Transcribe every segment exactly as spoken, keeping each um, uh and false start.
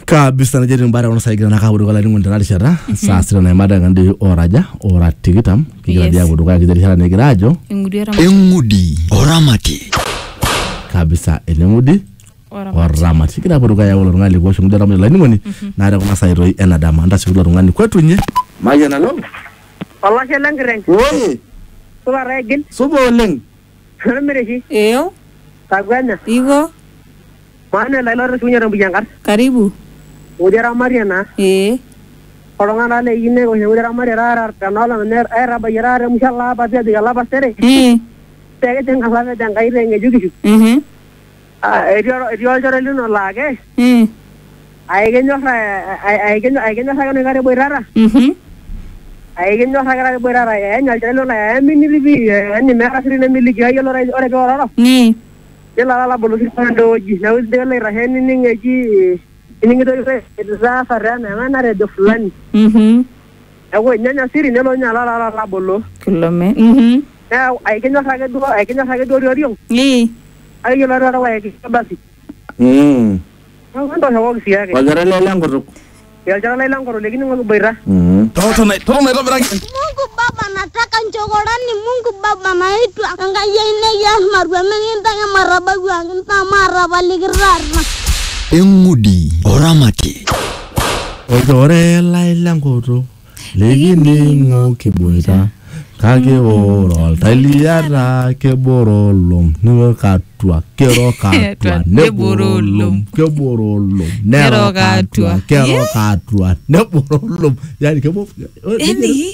Kabisa najeri mbara unasaigira na kaburu kala ningu ntararishata saa sita na imada ngandi oraja ora tikitam kigira dia kudu kaya kizarishata negirajo Engudi Oramati kabisa elengudi Oramati kira kudu kaya ulo rungali kwa shungu dara mwela ningoni na ada kuna sairoi enadama anda shukula rungani kwetu nye Maya na lo Allah shelang gereng Woi Suba regin Suba oleng Mereshi Eo Kagwana Igo Mana laila resunya rambu jangkar Karibu Udara Mariana Eh Kolongan ale ine ko udara Mariana kanola ner era bayara musalla pasti ada gala pastere Eh Tege tengah lama jangkai renge juga Mhm Ah edio edio jare luno lage Eh Aigenyo aigenyo aigenyo sa kan ngare boirara Mhm Aigenyo sa ngare boirara e nyal jare luno e minni libi ni mera sirine milli gayo lora ore gororo Ni Jela la bolu sipando ji na wis de le raheni ni ngeji ini ngido re za farana mana re do fulani Mhm Awo nyanya siri nelo nyala la la la bolu Kilome Mhm na aigenyo sa ge do aigenyo sa ge do riyo Ni Ayo la la wa ge basi Hmm Ando hawo sia ge Wajara lele ngoruk Ya jara la ngoro legini ngo boira Hmm Toto na toto na tabiraki Mungu Baba nataka nchokorani Mungu Baba naitwa angaya ine ya marwa menginta ya maraba gwanginta maraba ligirarna Engudi Oramati Ojore laila ngoro legini ngo kibuita kage oro taliara ke borolom ne katwa kero katwa ne borolom ke borolom ne katwa kero katwa ne borolom yani ke bo Eni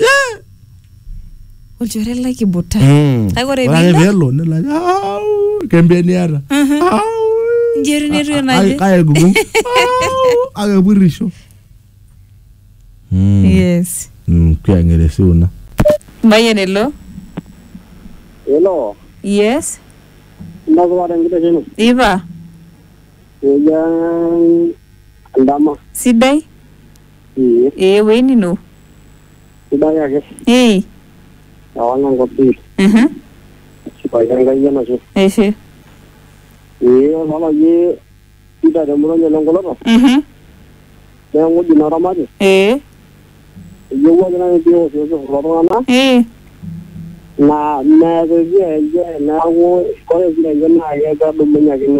Ojore la kibuta Agore bila wala velo ne la au kembeni ara au Njeri ne rena ay ay gugu ay burisho Yes mm kwa ngeresi una Mayenelo Hello Yes Ndago wada ngida jeno Iva Ya andama Sidai Iya Eh weni no Sidaya ke Eh Awana ngopi Mhm Supaya ngaya nasu Ehe Iya mala ye Tidak ada mulanya longgolo Mhm Yang ngudi naramadi Eh Yo wada na dio so so rorana Eh Na na ge ye na wo ko ye ge na ye ga dumenya